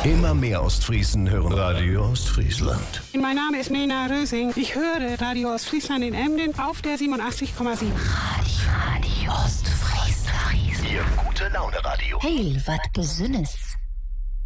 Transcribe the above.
Immer mehr Ostfriesen hören Radio Ostfriesland. Mein Name ist Mena Rösing. Ich höre Radio Ostfriesland in Emden auf der 87,7. Radio Ostfriesland. Ihr gute Laune Radio. Hey, wat Besünnes.